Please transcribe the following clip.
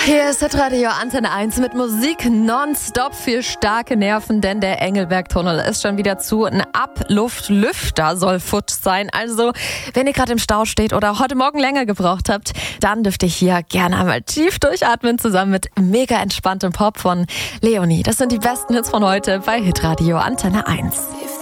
Hier ist Hitradio Antenne 1 mit Musik nonstop für starke Nerven, denn der Engelbergtunnel ist schon wieder zu. Ein Abluftlüfter soll futsch sein. Also, wenn ihr gerade im Stau steht oder heute Morgen länger gebraucht habt, dann dürft ihr hier gerne einmal tief durchatmen, zusammen mit mega entspanntem Pop von Leonie. Das sind die besten Hits von heute bei Hitradio Antenne 1.